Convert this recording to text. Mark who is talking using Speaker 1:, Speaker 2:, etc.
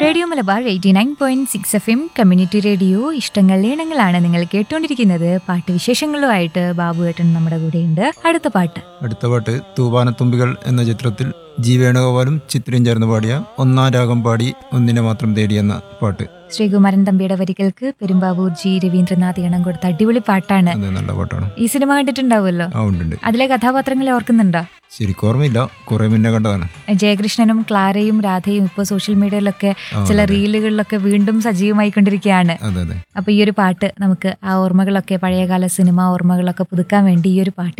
Speaker 1: Radio Malabar 89.6 FM community radio ഇഷ്ടങ്ങൾ ഈണങ്ങളാണ് നിങ്ങൾ കേട്ടുകൊണ്ടിരിക്കുന്നത്. പാട്ട് വിശേഷങ്ങളുമായിട്ട് ബാബുവേട്ടൻ നമ്മുടെ കൂടെയുണ്ട്. അടുത്ത പാട്ട്
Speaker 2: തൂവാനത്തുമ്പികൾ എന്ന ചിത്രത്തിൽ ജി വേണുഗോപാലും ചിത്രയും ചേർന്ന് പാടിയ ഒന്നാം രാഗം പാടി ഒന്നിനെ മാത്രം തേടി എന്ന പാട്ട്.
Speaker 1: ശ്രീകുമാരൻ തമ്പിയുടെ വരികൾക്ക് പെരുമ്പാവൂർ ജി രവീന്ദ്രനാഥ് ഈണം കൊടുത്ത അടിപൊളി പാട്ടാണ്.
Speaker 2: നല്ല പാട്ടാണ്.
Speaker 1: ഈ സിനിമ കണ്ടിട്ടുണ്ടാവുമല്ലോ.
Speaker 2: ഉണ്ട്.
Speaker 1: അതിലെ കഥാപാത്രങ്ങളെ ഓർക്കുന്നുണ്ടോ?
Speaker 2: ശരിക്കും ഓർമ്മയില്ല, കുറെ മുന്നേ കണ്ടതാണ്.
Speaker 1: ജയകൃഷ്ണനും ക്ലാരയും രാധയും ഇപ്പൊ സോഷ്യൽ മീഡിയയിലൊക്കെ ചില റീലുകളിലൊക്കെ വീണ്ടും സജീവമായിക്കൊണ്ടിരിക്കുകയാണ്. അപ്പൊ ഈ ഒരു പാട്ട് നമുക്ക് ആ ഓർമ്മകളൊക്കെ, പഴയകാല സിനിമ ഓർമ്മകളൊക്കെ പുതുക്കാൻ വേണ്ടി ഈ ഒരു പാട്ട്